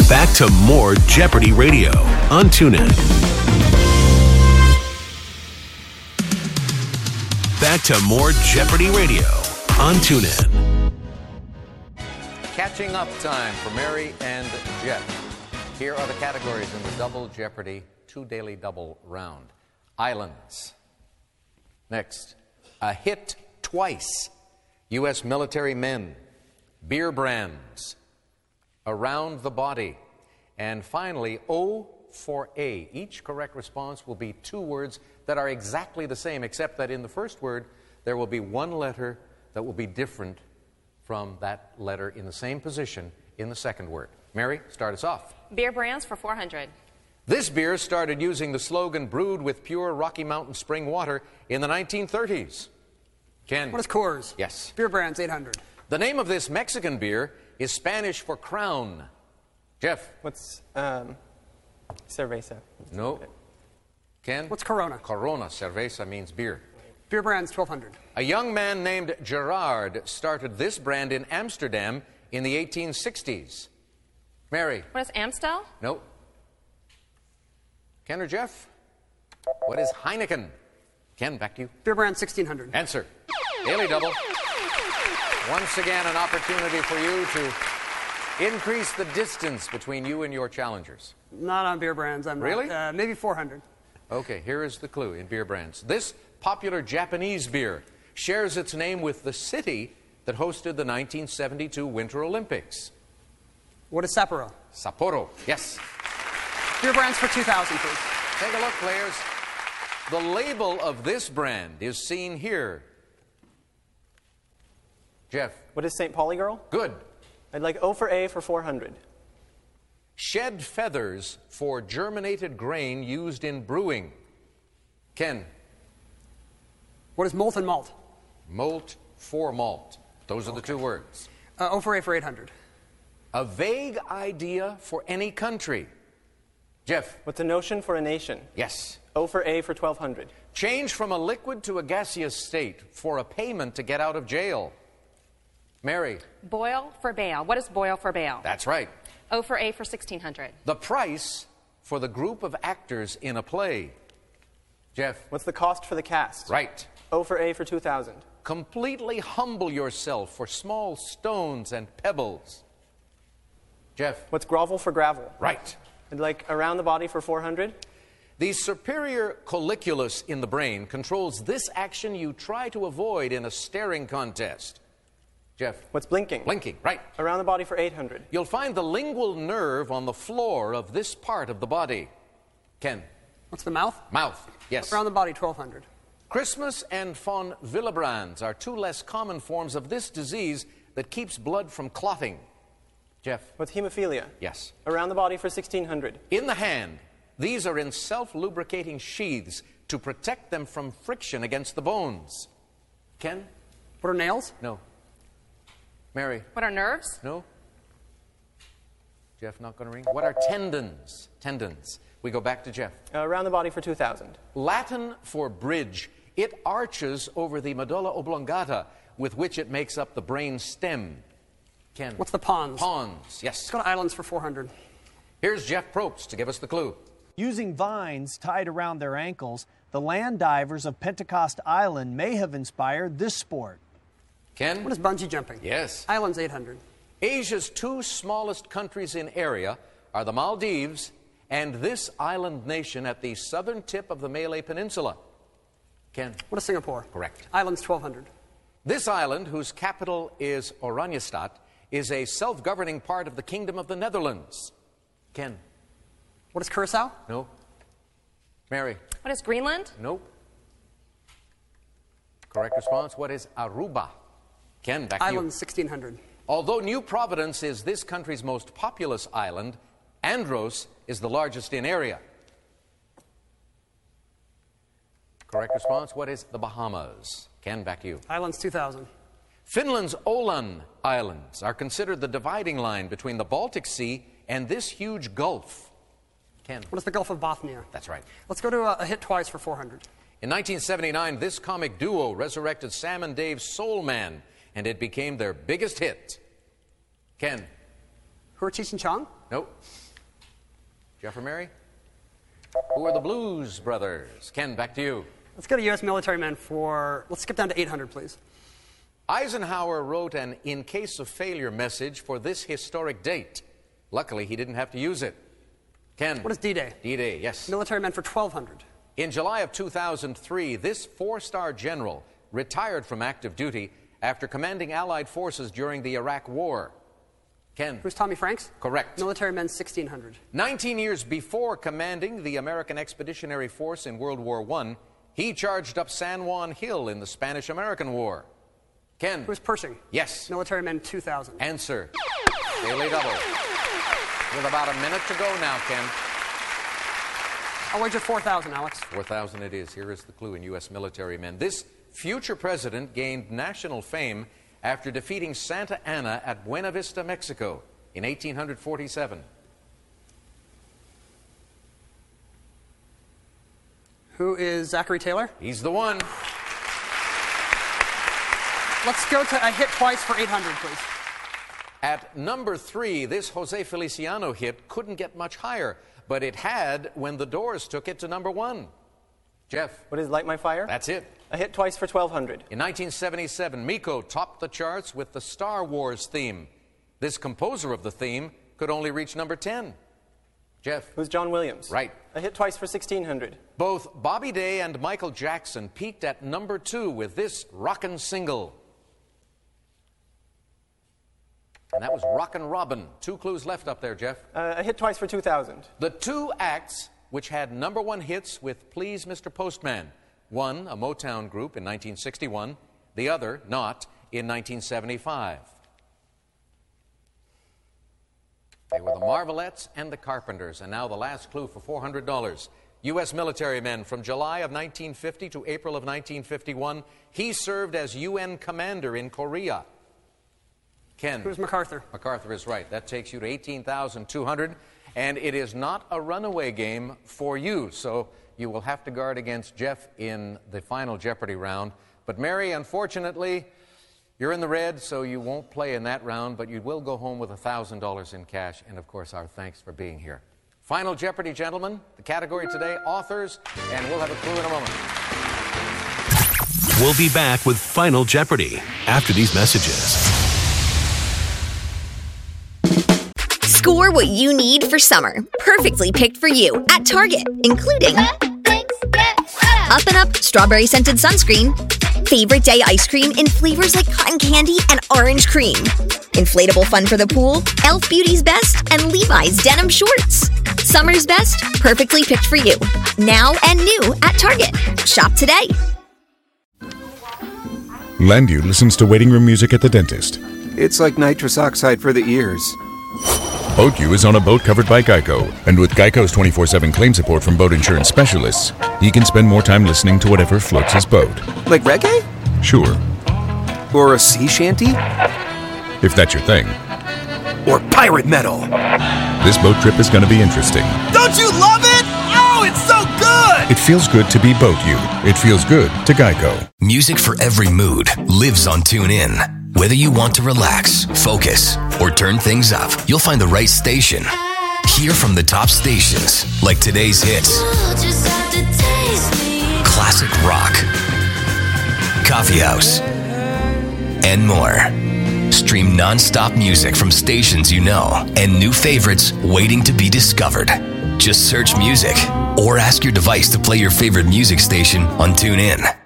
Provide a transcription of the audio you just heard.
Back to more Jeopardy Radio on TuneIn. Back to more Jeopardy Radio on TuneIn. Catching up time for Mary and Jeff. Here are the categories in the Double Jeopardy 2 Daily Double round. Islands. Next, a hit twice. U.S. military men. Beer brands. Around the body. And finally, O for A. Each correct response will be 2 words that are exactly the same, except that in the first word, there will be 1 letter that will be different from that letter in the same position in the second word. Mary, start us off. Beer brands for 400. This beer started using the slogan brewed with pure Rocky Mountain spring water in the 1930s. Ken. What is Coors? Yes. Beer brands, 800. The name of this Mexican beer is Spanish for crown. Jeff. What's cerveza? No. Ken. What's Corona? Corona. Cerveza means beer. Beer brands, 1200. A young man named Gerard started this brand in Amsterdam in the 1860s. Mary. What is Amstel? No. Ken or Jeff? What is Heineken? Ken, back to you. Beer brands, 1600. Answer. Daily Double. Once again, an opportunity for you to increase the distance between you and your challengers. Not on beer brands. I'm Really? Not. Maybe 400. Okay, here is the clue in beer brands. This popular Japanese beer shares its name with the city that hosted the 1972 Winter Olympics. What is Sapporo? Sapporo. Yes. Beer brands for 2000, please. Take a look, players. The label of this brand is seen here. Jeff. What is St. Pauli Girl? Good. I'd like O for A for 400. Shed feathers for germinated grain used in brewing. Ken. What is molten malt? Molt for malt. Those are the 2 words. O for A for 800. A vague idea for any country. Jeff. What's a notion for a nation? Yes. O for A for 1200. Change from a liquid to a gaseous state for a payment to get out of jail. Mary. Boil for bail. What is boil for bail? That's right. O for A for 1600. The price for the group of actors in a play. Jeff. What's the cost for the cast? Right. O for A for 2000. Completely humble yourself for small stones and pebbles. Jeff. What's grovel for gravel? Right. I'd like around the body for 400. The superior colliculus in the brain controls this action you try to avoid in a staring contest. Jeff. What's blinking? Blinking, right. Around the body for 800. You'll find the lingual nerve on the floor of this part of the body. Ken. What's the mouth? Mouth, yes. Around the body, 1200. Christmas and von Willebrands are 2 less common forms of this disease that keeps blood from clotting. Jeff. What's hemophilia? Yes. Around the body for 1600. In the hand, these are in self-lubricating sheaths to protect them from friction against the bones. Ken? What are nails? No. Mary? What are nerves? No. Jeff, not going to ring. What are tendons? Tendons. We go back to Jeff. Around the body for 2000. Latin for bridge. It arches over the medulla oblongata with which it makes up the brain stem. Ken? What's the pons? Pons, yes. Let's go to islands for 400. Here's Jeff Probst to give us the clue. Using vines tied around their ankles, the land divers of Pentecost Island may have inspired this sport. Ken? What is bungee jumping? Yes. Islands, 800. Asia's 2 smallest countries in area are the Maldives and this island nation at the southern tip of the Malay Peninsula. Ken? What is Singapore? Correct. Islands, 1200. This island, whose capital is Oranjestad, is a self-governing part of the Kingdom of the Netherlands. Ken? What is Curacao? No. Mary? What is Greenland? Nope. Correct response. What is Aruba? Ken, back to you. Islands, 1600. Although New Providence is this country's most populous island, Andros is the largest in area. Correct response. What is the Bahamas? Ken, back to you. Islands, 2000. Finland's Åland Islands are considered the dividing line between the Baltic Sea and this huge gulf. Ken? What is the Gulf of Bothnia? That's right. Let's go to a hit twice for 400. In 1979, this comic duo resurrected Sam and Dave's Soul Man, and it became their biggest hit. Ken? Who are Cheech and Chong? Nope. Jeff or Mary? Who are the Blues Brothers? Ken, back to you. Let's go to U.S. military men for, let's skip down to 800, please. Eisenhower wrote an in case of failure message for this historic date. Luckily, he didn't have to use it. Ken. What is D-Day? D-Day, yes. Military men for 1,200. In July of 2003, this four-star general retired from active duty after commanding Allied forces during the Iraq War. Ken. Who's Tommy Franks? Correct. Military men 1,600. 19 years before commanding the American Expeditionary Force in World War I, he charged up San Juan Hill in the Spanish-American War. Ken. Who's Pershing? Yes. Military men 2,000. Answer. Daily double. With about a minute to go now, Ken. I'll wager 4,000, Alex. 4,000 it is. Here is the clue in U.S. military men. This future president gained national fame after defeating Santa Anna at Buena Vista, Mexico in 1847. Who is Zachary Taylor? He's the one. Let's go to a hit twice for 800, please. At number 3, this Jose Feliciano hit couldn't get much higher, but it had when the Doors took it to number 1. Jeff. What is Light My Fire? That's it. A hit twice for 1,200. In 1977, Miko topped the charts with the Star Wars theme. This composer of the theme could only reach number 10. Jeff. Who's John Williams? Right. A hit twice for 1,600. Both Bobby Day and Michael Jackson peaked at number 2 with this rockin' single. And that was Rockin' Robin. 2 clues left up there, Jeff. A hit twice for 2,000. The 2 acts which had number 1 hits with Please Mr. Postman. One, a Motown group in 1961. The other, not, in 1975. They were the Marvelettes and the Carpenters. And now the last clue for $400. U.S. military men from July of 1950 to April of 1951. He served as UN commander in Korea. Ken. Who's MacArthur? MacArthur is right. That takes you to 18,200. And it is not a runaway game for you. So you will have to guard against Jeff in the final Jeopardy round. But Mary, unfortunately, you're in the red, so you won't play in that round, but you will go home with $1,000 in cash. And, of course, our thanks for being here. Final Jeopardy, gentlemen. The category today, authors, and we'll have a clue in a moment. We'll be back with Final Jeopardy after these messages. Score what you need for summer. Perfectly picked for you at Target, including Up and Up Strawberry Scented Sunscreen, Favorite Day Ice Cream in flavors like cotton candy and orange cream, Inflatable Fun for the Pool, Elf Beauty's Best, and Levi's Denim Shorts. Summer's best, perfectly picked for you. Now and new at Target. Shop today. Landu listens to waiting room music at the dentist. It's like nitrous oxide for the ears. BoatU is on a boat covered by Geico, and with Geico's 24/7 claim support from boat insurance specialists, he can spend more time listening to whatever floats his boat. Like reggae? Sure. Or a sea shanty? If that's your thing. Or pirate metal? This boat trip is going to be interesting. Don't you love it? Oh, it's so good! It feels good to be BoatU. It feels good to Geico. Music for every mood lives on TuneIn. Whether you want to relax, focus, or turn things up, you'll find the right station. Hear from the top stations, like today's hits, classic rock, coffee house, and more. Stream non-stop music from stations you know and new favorites waiting to be discovered. Just search music or ask your device to play your favorite music station on TuneIn.